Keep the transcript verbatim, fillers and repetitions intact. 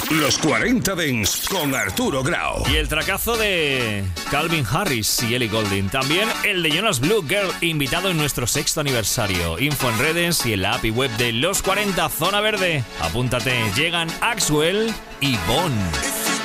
Los cuarenta Dance con Arturo Grau. Y el tracazo de Calvin Harris y Ellie Goulding. También el de Jonas Blue Girl, invitado en nuestro sexto aniversario. Info en redes y en la app y web de Los cuarenta Zona Verde. Apúntate, llegan Axwell y Bon.